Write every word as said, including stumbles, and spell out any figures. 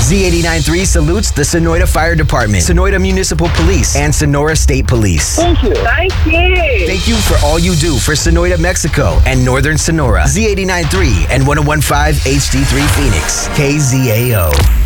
Z eighty-nine point three salutes the Sonoita Fire Department, Sonoita Municipal Police, and Sonora State Police. Thank you. Thank you. Thank you for all you do for Sonoita, Mexico, and Northern Sonora. Z eighty-nine point three and one oh one point five H D three Phoenix. K Z A O.